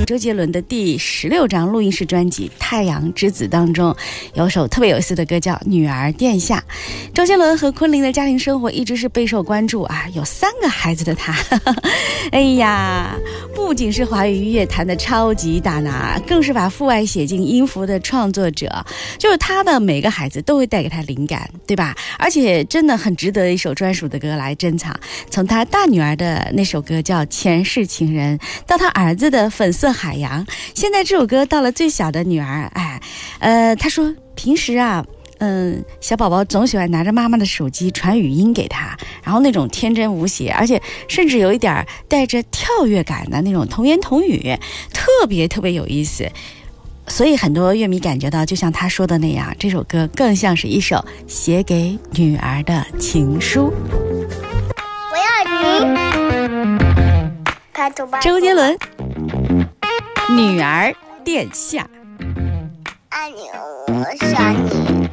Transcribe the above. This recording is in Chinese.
周杰伦的第16张录音室专辑《太阳之子》当中，有首特别有意思的歌叫《女儿殿下》。周杰伦和昆凌的家庭生活一直是备受关注啊，有3个孩子的他，哎呀，不仅是华语乐坛的超级大拿，更是把父爱写进音符的创作者。就是他的每个孩子都会带给他灵感，对吧？而且真的很值得一首专属的歌来珍藏。从他大女儿的那首歌叫《前世情人》，到他儿子的《粉色海洋》，现在这首歌到了最小的女儿，他说平时啊，小宝宝总喜欢拿着妈妈的手机传语音给他，然后那种天真无邪，而且甚至有一点带着跳跃感的那种童言童语，特别特别有意思。所以很多乐迷感觉到，就像他说的那样，这首歌更像是一首写给女儿的情书。 我要你， 周杰伦，女儿殿下。 爱你，我想你。